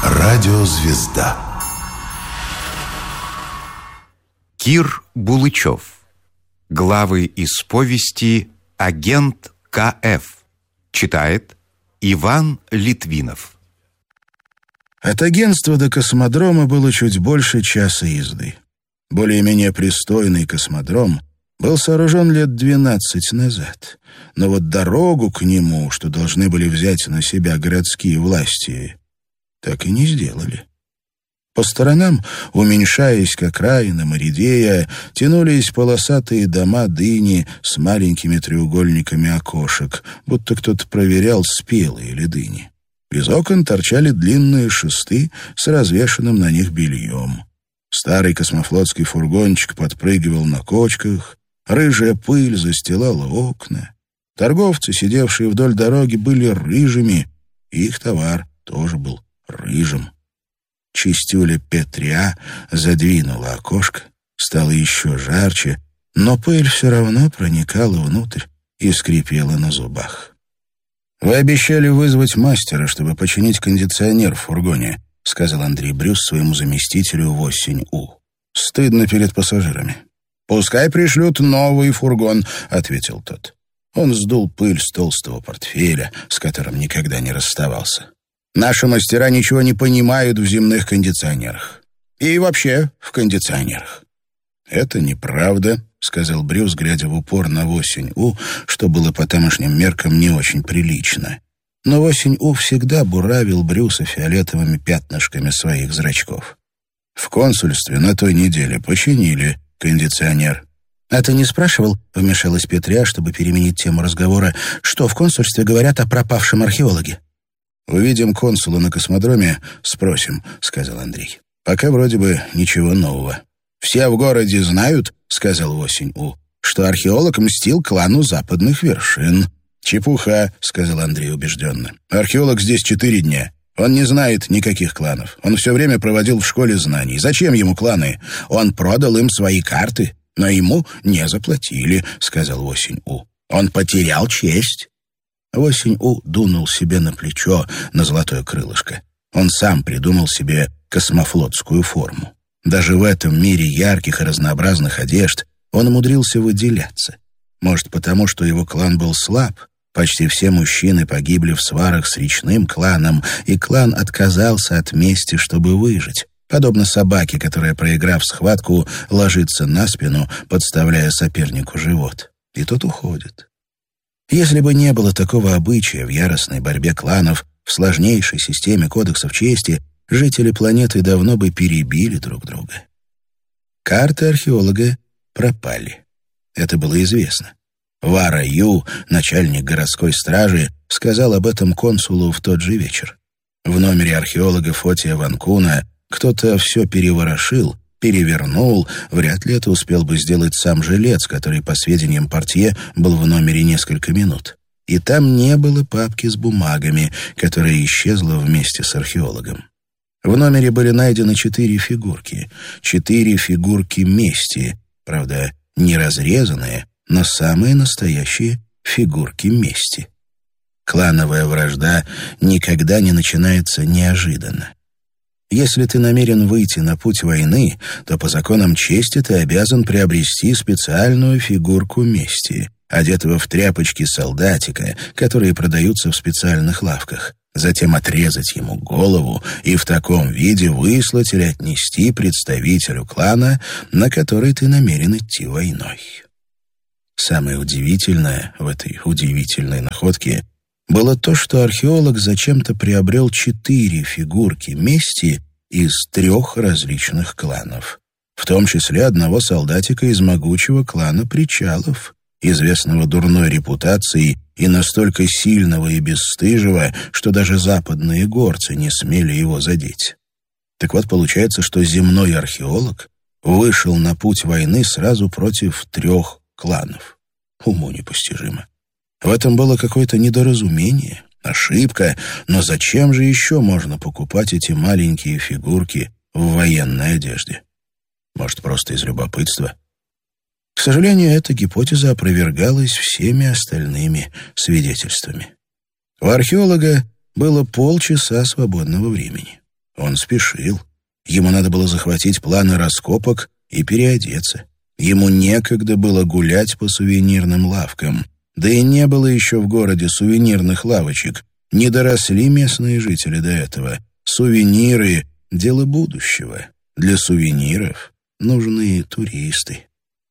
Радиозвезда. Кир Булычев. Главы из повести «Агент К.Ф.». Читает Иван Литвинов. От агентства до космодрома было чуть больше часа езды. Более-менее пристойный космодром был сооружен лет 12 назад. Но вот дорогу к нему, что должны были взять на себя городские власти, так и не сделали. По сторонам, уменьшаясь к окраинам и редея, тянулись полосатые дома дыни с маленькими треугольниками окошек, будто кто-то проверял, спелые ли дыни. Из окон торчали длинные шесты с развешанным на них бельем. Старый космофлотский фургончик подпрыгивал на кочках, рыжая пыль застилала окна. Торговцы, сидевшие вдоль дороги, были рыжими, и их товар тоже был рыжим. Чистюля Петря задвинула окошко, стало еще жарче, но пыль все равно проникала внутрь и скрипела на зубах. «Вы обещали вызвать мастера, чтобы починить кондиционер в фургоне», — сказал Андрей Брюс своему заместителю Восень-У. «Стыдно перед пассажирами». «Пускай пришлют новый фургон», — ответил тот. Он сдул пыль с толстого портфеля, с которым никогда не расставался. «Наши мастера ничего не понимают в земных кондиционерах. И вообще в кондиционерах». «Это неправда», — сказал Брюс, глядя в упор на Восень-У, что было по тамошним меркам не очень прилично. Но Восень-У всегда буравил Брюса фиолетовыми пятнышками своих зрачков. «В консульстве на той неделе починили кондиционер». «А ты не спрашивал?» — вмешалась Петря, чтобы переменить тему разговора. «Что в консульстве говорят о пропавшем археологе?» «Увидим консула на космодроме, спросим», — сказал Андрей. «Пока вроде бы ничего нового». «Все в городе знают», — сказал Восень-У, «что археолог мстил клану западных вершин». «Чепуха», — сказал Андрей убежденно. «Археолог здесь 4 дня. Он не знает никаких кланов. Он все время проводил в школе знаний. Зачем ему кланы? Он продал им свои карты, но ему не заплатили», — сказал Восень-У. «Он потерял честь». Восень-У дунул себе на плечо, на золотое крылышко. Он сам придумал себе космофлотскую форму. Даже в этом мире ярких и разнообразных одежд он умудрился выделяться. Может, потому что его клан был слаб? Почти все мужчины погибли в сварах с речным кланом, и клан отказался от мести, чтобы выжить. Подобно собаке, которая, проиграв схватку, ложится на спину, подставляя сопернику живот. И тот уходит. Если бы не было такого обычая в яростной борьбе кланов, в сложнейшей системе кодексов чести, жители планеты давно бы перебили друг друга. Карты археолога пропали. Это было известно. Вара Ю, начальник городской стражи, сказал об этом консулу в тот же вечер. В номере археолога Фотия Ванкуна кто-то все переворошил, перевернул, вряд ли это успел бы сделать сам жилец, который, по сведениям портье, был в номере несколько минут. И там не было папки с бумагами, которая исчезла вместе с археологом. В номере были найдены 4 фигурки. 4 фигурки мести, правда, не разрезанные, но самые настоящие фигурки мести. Клановая вражда никогда не начинается неожиданно. Если ты намерен выйти на путь войны, то по законам чести ты обязан приобрести специальную фигурку мести, одетого в тряпочки солдатика, которые продаются в специальных лавках, затем отрезать ему голову и в таком виде выслать или отнести представителю клана, на который ты намерен идти войной. Самое удивительное в этой удивительной находке было то, что археолог зачем-то приобрел 4 фигурки мести из 3 различных кланов, в том числе одного солдатика из могучего клана Причалов, известного дурной репутацией и настолько сильного и бесстыжего, что даже западные горцы не смели его задеть. Так вот, получается, что земной археолог вышел на путь войны сразу против 3 кланов. Уму непостижимо. В этом было какое-то недоразумение, ошибка, но зачем же еще можно покупать эти маленькие фигурки в военной одежде? Может, просто из любопытства? К сожалению, эта гипотеза опровергалась всеми остальными свидетельствами. У археолога было полчаса свободного времени. Он спешил. Ему надо было захватить планы раскопок и переодеться. Ему некогда было гулять по сувенирным лавкам. Да и не было еще в городе сувенирных лавочек. Не доросли местные жители до этого. Сувениры — дело будущего. Для сувениров нужны туристы.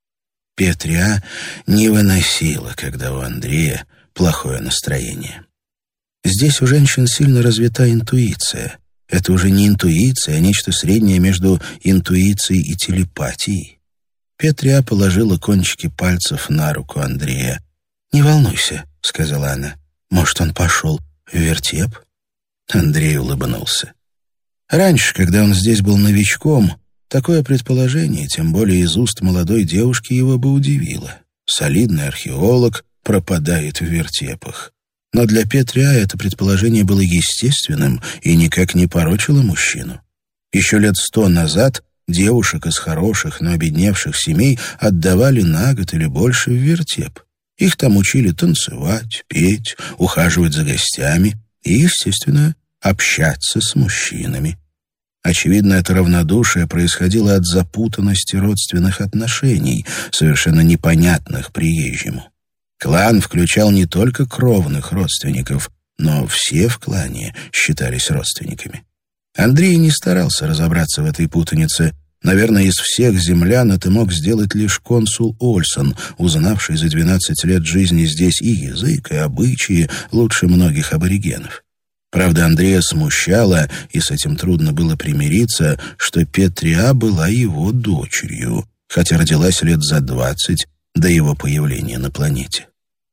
Петря не выносила, когда у Андрея плохое настроение. Здесь у женщин сильно развита интуиция. Это уже не интуиция, а нечто среднее между интуицией и телепатией. Петря положила кончики пальцев на руку Андрея. «Не волнуйся», — сказала она. «Может, он пошел в вертеп?» Андрей улыбнулся. Раньше, когда он здесь был новичком, такое предположение, тем более из уст молодой девушки, его бы удивило. Солидный археолог пропадает в вертепах. Но для Петря это предположение было естественным и никак не порочило мужчину. Еще лет 100 назад девушек из хороших, но обедневших семей отдавали на год или больше в вертеп. Их там учили танцевать, петь, ухаживать за гостями и, естественно, общаться с мужчинами. Очевидно, это равнодушие происходило от запутанности родственных отношений, совершенно непонятных приезжему. Клан включал не только кровных родственников, но все в клане считались родственниками. Андрей не старался разобраться в этой путанице. Наверное, из всех землян это мог сделать лишь консул Ольсон, узнавший за 12 лет жизни здесь и язык, и обычаи лучше многих аборигенов. Правда, Андрея смущало, и с этим трудно было примириться, что Петря была его дочерью, хотя родилась лет за 20 до его появления на планете.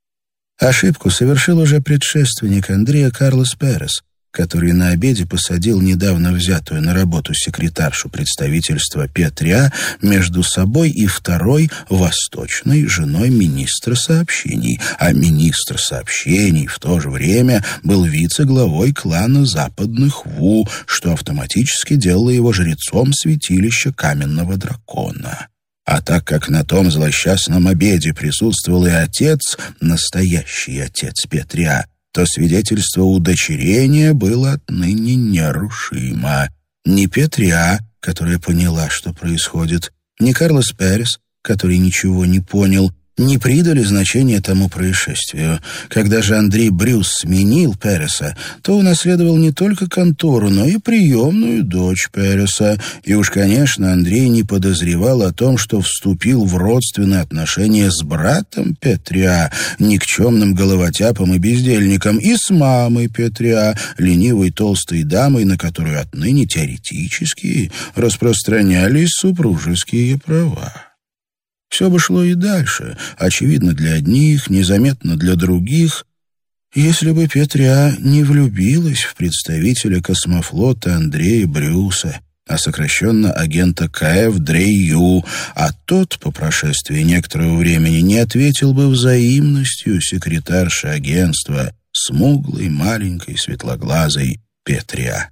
Ошибку совершил уже предшественник Андрея Карлос Перес, который на обеде посадил недавно взятую на работу секретаршу представительства Петря между собой и второй восточной женой министра сообщений, а министр сообщений в то же время был вице-главой клана Западных Ву, что автоматически делало его жрецом святилища Каменного Дракона. А так как на том злосчастном обеде присутствовал и отец, настоящий отец Петря, то свидетельство удочерения было отныне нерушимо. Ни Петря, которая поняла, что происходит, ни Карлос Перес, который ничего не понял, не придали значения тому происшествию. Когда же Андрей Брюс сменил Переса, то унаследовал не только контору, но и приемную дочь Переса. И уж, конечно, Андрей не подозревал о том, что вступил в родственные отношения с братом Петря, никчемным головотяпом и бездельником, и с мамой Петря, ленивой толстой дамой, на которую отныне теоретически распространялись супружеские права. Все бы шло и дальше, очевидно для одних, незаметно для других, если бы Петря не влюбилась в представителя космофлота Андрея Брюса, а сокращенно агента КФ Дрей-Ю, а тот, по прошествии некоторого времени, не ответил бы взаимностью секретарши агентства, смуглой, маленькой, светлоглазой Петря.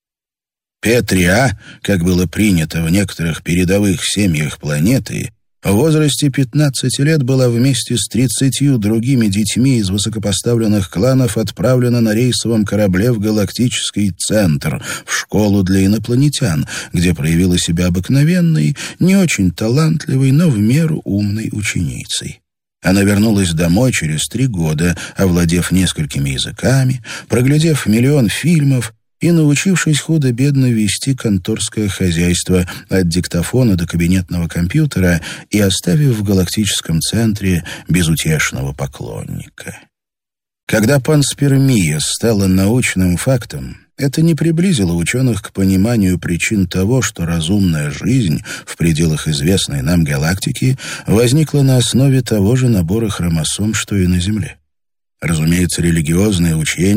Петря, как было принято в некоторых передовых семьях планеты, в возрасте 15 лет была вместе с 30 другими детьми из высокопоставленных кланов отправлена на рейсовом корабле в галактический центр, в школу для инопланетян, где проявила себя обыкновенной, не очень талантливой, но в меру умной ученицей. Она вернулась домой через 3 года, овладев несколькими языками, проглядев миллион фильмов и научившись худо-бедно вести конторское хозяйство от диктофона до кабинетного компьютера и оставив в галактическом центре безутешного поклонника. Когда панспермия стала научным фактом, это не приблизило ученых к пониманию причин того, что разумная жизнь в пределах известной нам галактики возникла на основе того же набора хромосом, что и на Земле. Разумеется, религиозные учения